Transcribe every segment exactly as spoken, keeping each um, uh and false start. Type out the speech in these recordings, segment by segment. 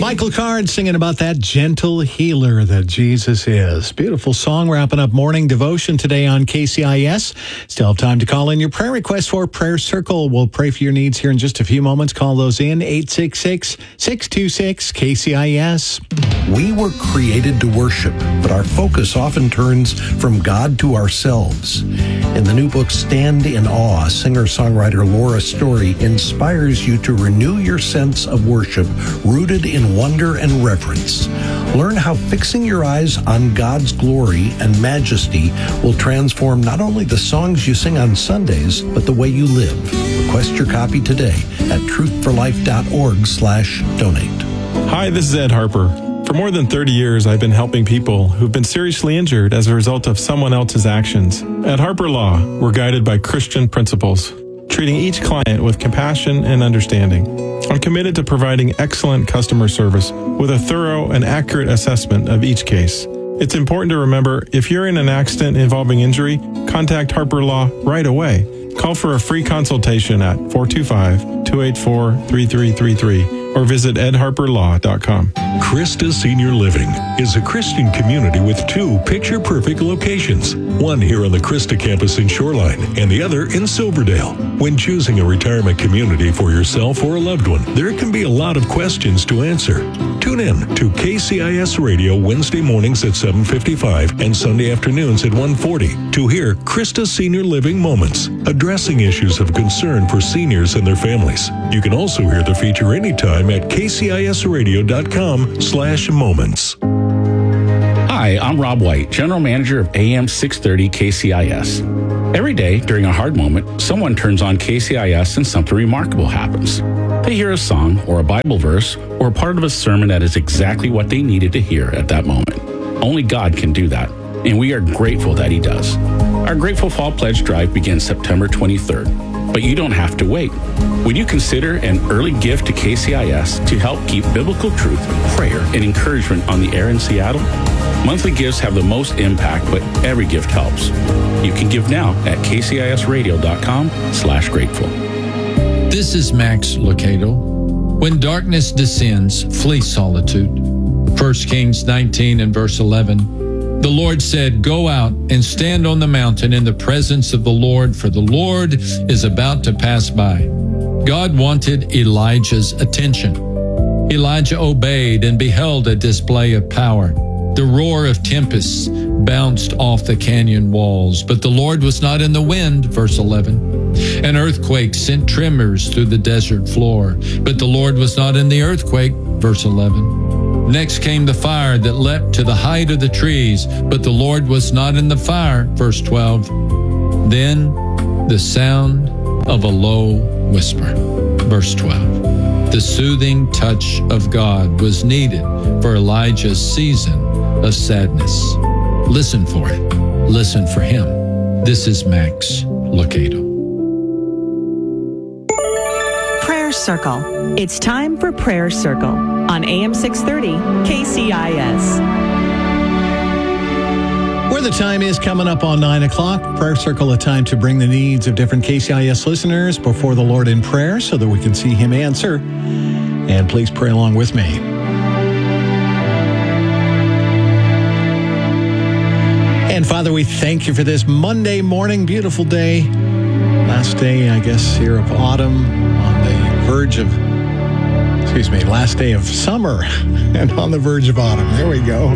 Michael Card singing about that gentle healer that Jesus is. Beautiful song, wrapping up morning devotion today on K C I S. Still have time to call in your prayer request for Prayer Circle. We'll pray for your needs here in just a few moments. Call those in, eight six six, six two six, K C I S. We were created to worship, but our focus often turns from God to ourselves. In the new book, Stand in Awe, singer-songwriter Laura Story inspires you to renew your sense of worship rooted in wonder and reverence. Learn how fixing your eyes on God's glory and majesty will transform not only the songs you sing on Sundays, but the way you live. Request your copy today at truthforlife.org slash donate. Hi, this is Ed Harper. For more than thirty years, I've been helping people who've been seriously injured as a result of someone else's actions. At Harper Law, we're guided by Christian principles, treating each client with compassion and understanding. I'm committed to providing excellent customer service with a thorough and accurate assessment of each case. It's important to remember, if you're in an accident involving injury, contact Harper Law right away. Call for a free consultation at four two five, two eight four, three three three three or visit ed harper law dot com. Christa Senior Living is a Christian community with two picture-perfect locations, one here on the Christa campus in Shoreline and the other in Silverdale. When choosing a retirement community for yourself or a loved one, there can be a lot of questions to answer. Tune in to K C I S Radio Wednesday mornings at seven fifty-five and Sunday afternoons at one forty to hear Christa Senior Living Moments, addressing issues of concern for seniors and their families. You can also hear the feature anytime at k c i s radio dot com slash moments. Hi, I'm Rob White, General Manager of A M six thirty K C I S. Every day during a hard moment, someone turns on K C I S and something remarkable happens. They hear a song or a Bible verse or a part of a sermon that is exactly what they needed to hear at that moment. Only God can do that, and we are grateful that He does. Our Grateful Fall Pledge Drive begins September twenty-third, but you don't have to wait. Would you consider an early gift to K C I S to help keep biblical truth, prayer, and encouragement on the air in Seattle? Monthly gifts have the most impact, but every gift helps. You can give now at k c i s radio dot com slash grateful. This is Max Lucado. When darkness descends, flee solitude. First Kings nineteen and verse eleven. The Lord said, "Go out and stand on the mountain in the presence of the Lord, for the Lord is about to pass by." God wanted Elijah's attention. Elijah obeyed and beheld a display of power. The roar of tempests bounced off the canyon walls, but the Lord was not in the wind, verse eleven. An earthquake sent tremors through the desert floor, but the Lord was not in the earthquake, verse eleven. Next came the fire that leapt to the height of the trees, but the Lord was not in the fire, verse twelve. Then the sound of a low whisper, verse twelve. The soothing touch of God was needed for Elijah's season of sadness. Listen for it. Listen for Him. This is Max Lucado. Prayer Circle. It's time for Prayer Circle on A M six thirty K C I S. Where the time is coming up on nine o'clock. Prayer Circle, a time to bring the needs of different K C I S listeners before the Lord in prayer so that we can see Him answer. And please pray along with me. And Father, we thank You for this Monday morning, beautiful day. Last day, I guess, here of autumn, on the verge of, excuse me, last day of summer and on the verge of autumn. There we go.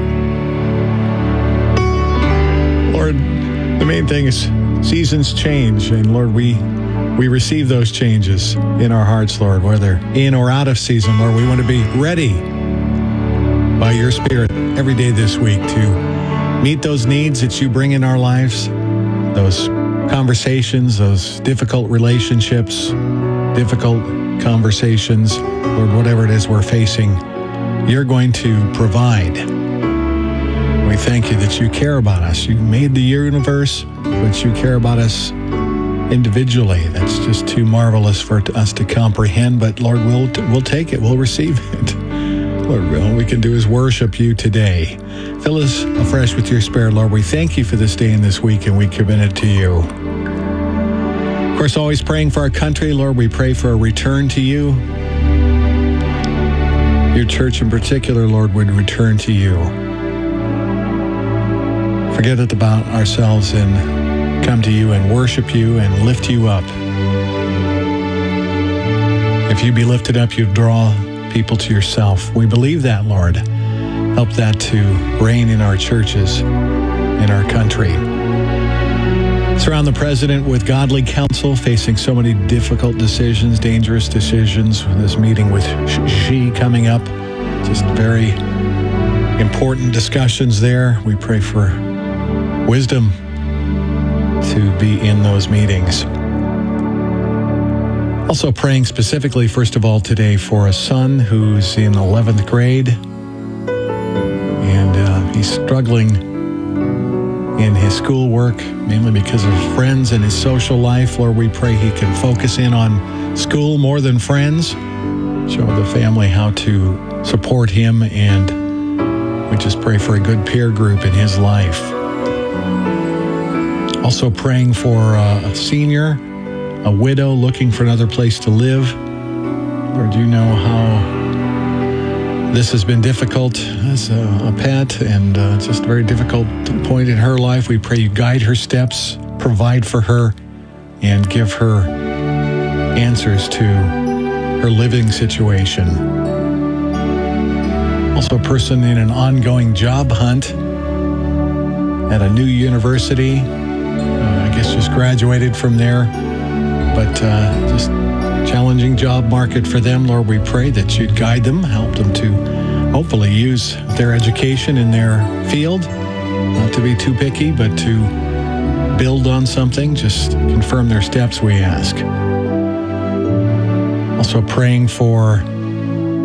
Lord, the main thing is seasons change, and Lord, we we receive those changes in our hearts, Lord, whether in or out of season. Lord, we want to be ready by Your Spirit every day this week to meet those needs that You bring in our lives, those conversations, those difficult relationships, difficult conversations, Lord, whatever it is we're facing, You're going to provide. We thank You that You care about us. You made the universe, but You care about us individually. That's just too marvelous for us to comprehend, but Lord, we'll, we'll take it. We'll receive it. Lord, all we can do is worship You today. Fill us afresh with Your Spirit, Lord. We thank You for this day and this week, and we commit it to You. Of course, always praying for our country, Lord. We pray for a return to You. your church in particular, Lord, would return to you. Forget it about ourselves and come to you and worship you and lift you up. If you be lifted up, you draw people to yourself. We believe that, Lord. Help that to reign in our churches, in our country. Surround the president with godly counsel, facing so many difficult decisions, dangerous decisions. This meeting with Xi coming up, just very important discussions there. We pray for wisdom to be in those meetings. Also praying specifically, first of all, today for a son who's in eleventh grade, and uh, he's struggling in his schoolwork, mainly because of friends and his social life. Lord, we pray he can focus in on school more than friends. Show the family how to support him, and we just pray for a good peer group in his life. Also praying for uh, a senior, a widow looking for another place to live. Lord, you know how this has been difficult as a, a pet, and uh, just a very difficult point in her life. We pray you guide her steps, provide for her, and give her answers to her living situation. Also a person in an ongoing job hunt at a new university. Uh, I guess just graduated from there. But uh, just challenging job market for them. Lord, we pray that you'd guide them, help them to hopefully use their education in their field, not to be too picky, but to build on something. Just confirm their steps, we ask. Also praying for